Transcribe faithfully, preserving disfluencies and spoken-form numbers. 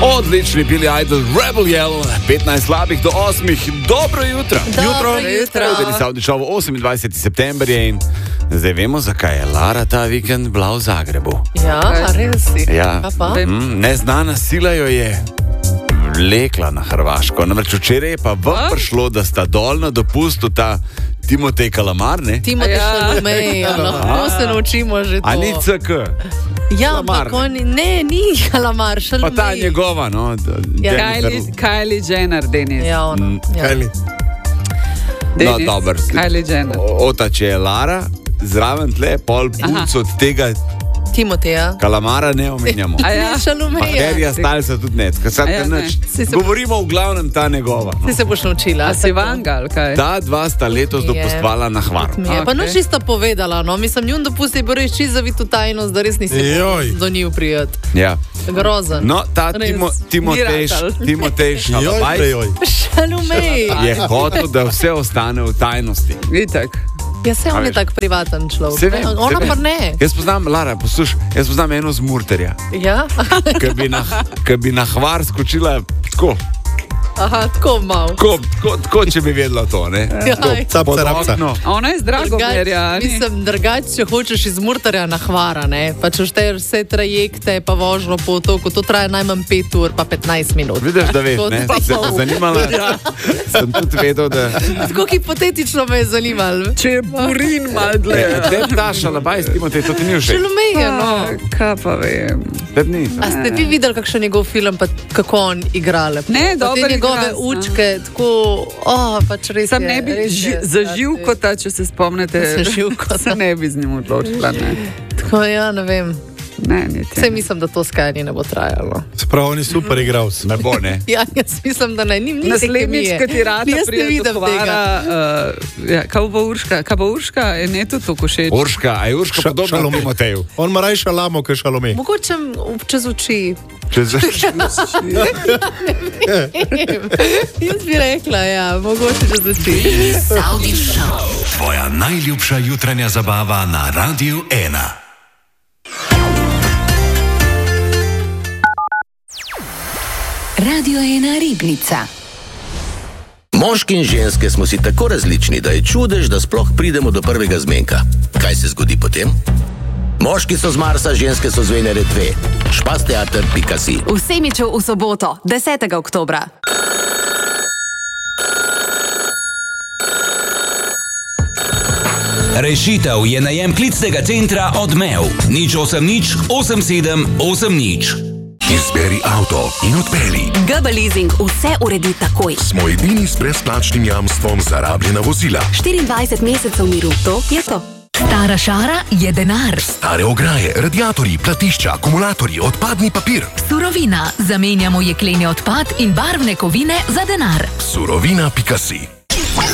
Odlični Billy Idol, Rebel Yell, petnajst slabih do osmih. Dobro jutro. Dobro jutro. jutro. osemindvajseti september je in zdaj vemo, zakaj je Lara ta vikend bila v Zagrebu. Ja, res si. Ja. Pa? Mm, neznana sila jo je vlekla na Hrvaško. Namreč včeraj je pa vam prišlo, da sta dol na dopustu ta Timotej Kalamar, ne? Timotej Ja. Šalomej, ja, lahko se naučimo že to. A ni C K? Ja, Kalamar, ampak on, ne, ni Kalamar, Pa Šalomej. ta njegova, no. Ja. Jennifer- Kylie, Kylie Jenner, Denis. Ja, ona. Mm, Ja. No, Denis, dobro. Kylie Jenner. Otače je Lara, zraven tle, pol punc od tega Timoteja. Kalamara ne omenjamo. A ja? Ne, Šalomeja. Herja Stalsa tudi ne. A ja, ne. Si se- Govorimo v glavnem ta njegova. Ti se boš naučila. A si vangal, kaj? Ta dva sta letos Je. dopustvala na Hvar. Mi je pa Okej. nič čisto povedala, no, mislim, njun dopust je bil res čisto zavit v tajnost, da res nisi Joj. do njiju prijet. Ja. Grozen. No, ta Res. Timo, Timotej, Ni ratal. Timotej Joj, Šalabaj prejoj. Šalomej. je hotel, da vse ostane v tajnosti. Itak. Ja, se on A je veš. tak privaten človek. Se vem, ne? se Ona vem. pa ne. Jaz poznam, Lara, posluš, jaz poznam eno z Murterja, Ja? ki bi, na- ki bi na Hvar skočila tako, Aha, tako mal. tako, tako, tako če bi vedela to, ne? Jaj. Capca, Pod rapca. okno. Ona je z Dragomerja. ni? Mislim, drugače, če hočeš iz Murtarja na Hvara, ne, pa če šteješ vse trajekte, pa vožnjo po otoku, to traja najmanj pet ur, pa petnajst minut. Vidiš, da veš, To ne? ti Se pa- je zanimala. Sem tudi vedel, da... Tako hipotetično me je zanimalo. Če je burin mal dlje. Te ta Šalabaj s Timotej, to ti ni všeč. Šalomeja, no. Kaj pa vem. Tebi ni. A ste vi videli, kakšen njegov film, pa kako on igra lepo? Ne, Pa dobro te njegove igra, učke, tako, oh, pač res Sam je, ne bi res ži, je, za tak, živkota, če se spomnite. Za živkota. Se ne bi z njim odločila. Ne, Tako, ja, ne vem. ne niti. Vse mislim, da to skajanje ne bo trajalo. Sprav, on je super igralec. Ne bo, ne. Ja, jaz mislim, da ne, ni ni Naslednjič, kemije. ko ti rada Jaz ne pride vidim do tega. Hvara, uh, ja, kaj bo Urška? Kaj bo Urška? Je ne to tako všeč? Urška, a je Urška Ša- podobna Šalomej. Timoteju? On ima raje šalamo, kot šalome. Mogoče čez oči. Čez... Jaz bi rekla, ja, mogoče čez oči. Tvoja najljubša jutranja zabava na Radiu ena. Radio ena Ribnica. Moški in ženske smo si tako različni, da je čudež, da sploh pridemo do prvega zmenka. Kaj se zgodi potem? Moški so z Marsa, ženske so z Venere dve. špasteater pika si. V Semiču v soboto, desetega oktobra. Rešitev je najem klicnega centra Odmev. Nič osem nič osem sedem osem nič. Izberi avto in odpeli. G B Leasing vse uredi takoj. Smo edini s brezplačnim jamstvom za rabljena vozila. štiriindvajset mesecev miru, to je to. Stara šara je denar. Stare ograje, radiatorji, platišča, akumulatorji, odpadni papir. Surovina. Zamenjamo jekleni odpad in barvne kovine za denar. Surovina pika si.